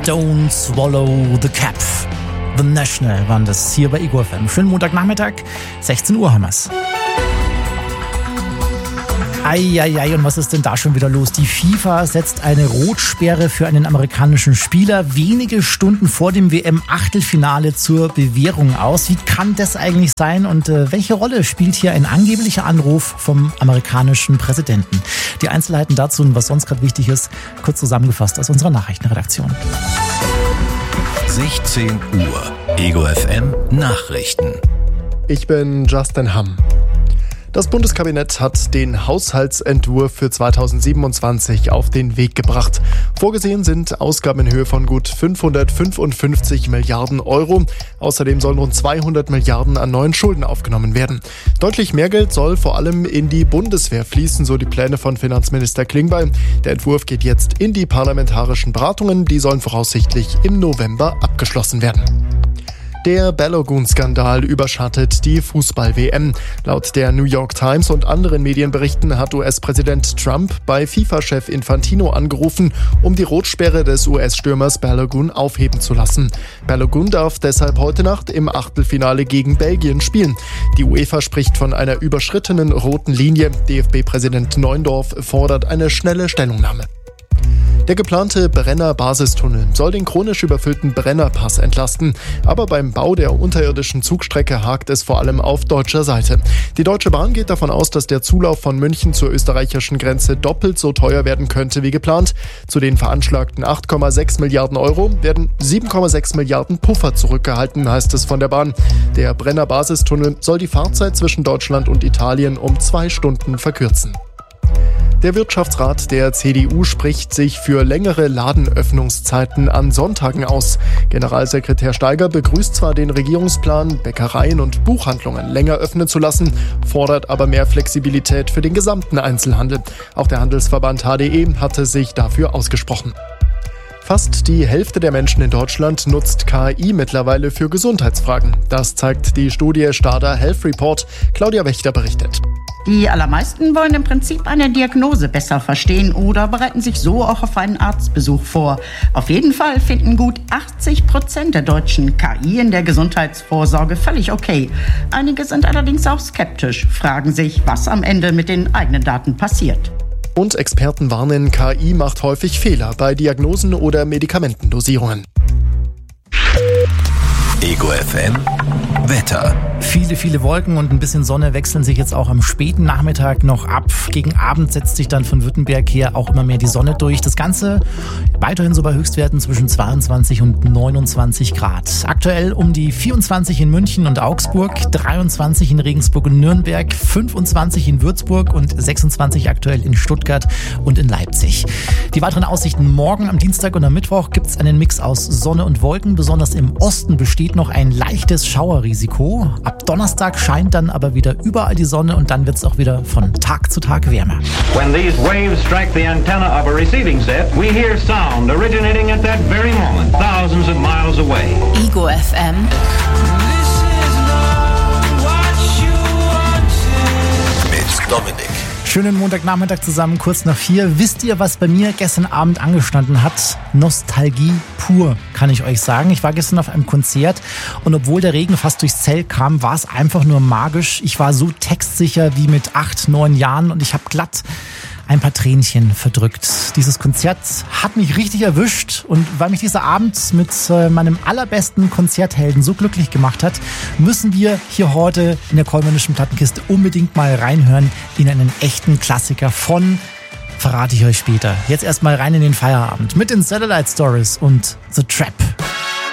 Don't Swallow the Cap. The National waren das hier bei Ego FM. Schönen Montagnachmittag, 16 Uhr haben wir's. Eieiei, und was ist denn da schon wieder los? Die FIFA setzt eine Rotsperre für einen amerikanischen Spieler wenige Stunden vor dem WM-Achtelfinale zur Bewährung aus. Wie kann das eigentlich sein und welche Rolle spielt hier ein angeblicher Anruf vom amerikanischen Präsidenten? Die Einzelheiten dazu und was sonst gerade wichtig ist, kurz zusammengefasst aus unserer Nachrichtenredaktion. 16 Uhr, Ego FM Nachrichten. Ich bin Justin Hamm. Das Bundeskabinett hat den Haushaltsentwurf für 2027 auf den Weg gebracht. Vorgesehen sind Ausgaben in Höhe von gut 555 Milliarden Euro. Außerdem sollen rund 200 Milliarden an neuen Schulden aufgenommen werden. Deutlich mehr Geld soll vor allem in die Bundeswehr fließen, so die Pläne von Finanzminister Klingbeil. Der Entwurf geht jetzt in die parlamentarischen Beratungen. Die sollen voraussichtlich im November abgeschlossen werden. Der Balogun-Skandal überschattet die Fußball-WM. Laut der New York Times und anderen Medienberichten hat US-Präsident Trump bei FIFA-Chef Infantino angerufen, um die Rotsperre des US-Stürmers Balogun aufheben zu lassen. Balogun darf deshalb heute Nacht im Achtelfinale gegen Belgien spielen. Die UEFA spricht von einer überschrittenen roten Linie. DFB-Präsident Neuendorf fordert eine schnelle Stellungnahme. Der geplante Brenner-Basistunnel soll den chronisch überfüllten Brennerpass entlasten. Aber beim Bau der unterirdischen Zugstrecke hakt es vor allem auf deutscher Seite. Die Deutsche Bahn geht davon aus, dass der Zulauf von München zur österreichischen Grenze doppelt so teuer werden könnte wie geplant. Zu den veranschlagten 8,6 Milliarden Euro werden 7,6 Milliarden Puffer zurückgehalten, heißt es von der Bahn. Der Brenner-Basistunnel soll die Fahrzeit zwischen Deutschland und Italien um 2 Stunden verkürzen. Der Wirtschaftsrat der CDU spricht sich für längere Ladenöffnungszeiten an Sonntagen aus. Generalsekretär Steiger begrüßt zwar den Regierungsplan, Bäckereien und Buchhandlungen länger öffnen zu lassen, fordert aber mehr Flexibilität für den gesamten Einzelhandel. Auch der Handelsverband HDE hatte sich dafür ausgesprochen. Fast die Hälfte der Menschen in Deutschland nutzt KI mittlerweile für Gesundheitsfragen. Das zeigt die Studie Stada Health Report. Claudia Wächter berichtet. Die allermeisten wollen im Prinzip eine Diagnose besser verstehen oder bereiten sich so auch auf einen Arztbesuch vor. Auf jeden Fall finden gut 80% der Deutschen KI in der Gesundheitsvorsorge völlig okay. Einige sind allerdings auch skeptisch, fragen sich, was am Ende mit den eigenen Daten passiert. Und Experten warnen, KI macht häufig Fehler bei Diagnosen oder Medikamentendosierungen. Ego FM Wetter. Viele Wolken und ein bisschen Sonne wechseln sich jetzt auch am späten Nachmittag noch ab. Gegen Abend setzt sich dann von Württemberg her auch immer mehr die Sonne durch. Das Ganze weiterhin so bei Höchstwerten zwischen 22 und 29 Grad. Aktuell um die 24 in München und Augsburg, 23 in Regensburg und Nürnberg, 25 in Würzburg und 26 aktuell in Stuttgart und in Leipzig. Die weiteren Aussichten morgen am Dienstag und am Mittwoch gibt es einen Mix aus Sonne und Wolken. Besonders im Osten besteht noch ein leichtes Schauerrisiko. Ab Donnerstag scheint dann aber wieder überall die Sonne und dann wird es auch wieder von Tag zu Tag wärmer. When these waves strike the antenna of a receiving set, we hear sound originating at that very moment, thousands of miles away. Ego FM. Mit Dominik. Schönen Montagnachmittag zusammen, kurz nach 4. Wisst ihr, was bei mir gestern Abend angestanden hat? Nostalgie pur, kann ich euch sagen. Ich war gestern auf einem Konzert und obwohl der Regen fast durchs Zelt kam, war es einfach nur magisch. Ich war so textsicher wie mit 8, 9 Jahren und ich habe glatt ein paar Tränchen verdrückt. Dieses Konzert hat mich richtig erwischt und weil mich dieser Abend mit meinem allerbesten Konzerthelden so glücklich gemacht hat, müssen wir hier heute in der Kollmannischen Plattenkiste unbedingt mal reinhören in einen echten Klassiker von, verrate ich euch später. Jetzt erstmal rein in den Feierabend mit den Satellite Stories und The Trap.